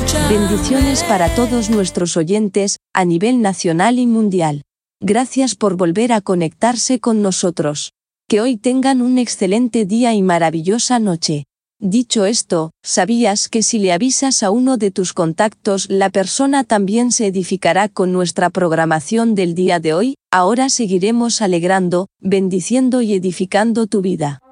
Bendiciones para todos nuestros oyentes, a nivel nacional y mundial. Gracias por volver a conectarse con nosotros. Que hoy tengan un excelente día y maravillosa noche. Dicho esto, ¿sabías que si le avisas a uno de tus contactos, la persona también se edificará con nuestra programación del día de hoy? Ahora seguiremos alegrando, bendiciendo y edificando tu vida.